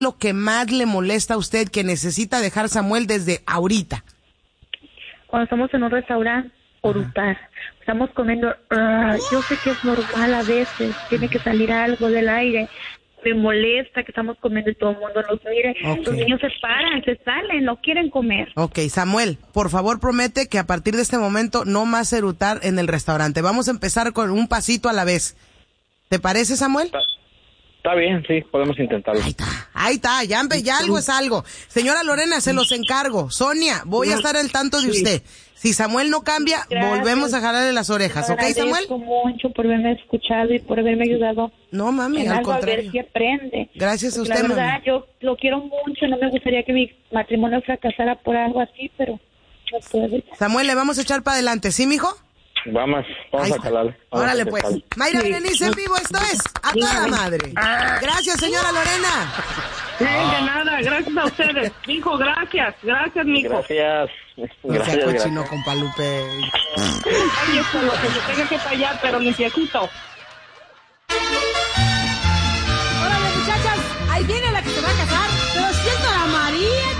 lo que más le molesta a usted que necesita dejar Samuel desde ahorita? Cuando estamos en un restaurante, orutar. Estamos comiendo, yo sé que es normal a veces, tiene que salir algo del aire. Me molesta que estamos comiendo y todo el mundo nos mire. Okay. Los niños se paran, se salen, no quieren comer. Ok, Samuel, por favor promete que a partir de este momento no más erutar en el restaurante. Vamos a empezar con un pasito a la vez. ¿Te parece, Samuel? Está bien, sí, podemos intentarlo. Ahí está, ya algo es algo. Señora Lorena, se los encargo. Sonia, voy a estar al tanto de usted. Si Samuel no cambia, volvemos a jalarle las orejas, ¿ok, Samuel? Agradezco mucho por haberme escuchado y por haberme ayudado. No, mami, al contrario. A ver si aprende. Gracias a usted, la verdad, mami. yo lo quiero mucho, no me gustaría que mi matrimonio fracasara por algo así, pero no puedo. Samuel, le vamos a echar para adelante, ¿sí, mijo? Vamos a calar. Órale, pues. Mayra Berenice en vivo, esto es A Toda Madre. Gracias, señora Lorena. Sí, de nada, gracias a ustedes. Mijo, gracias, mijo. Gracias. No sea cochino, compa Lupe. Ay, esto lo que yo tenga que fallar, pero limpiecito.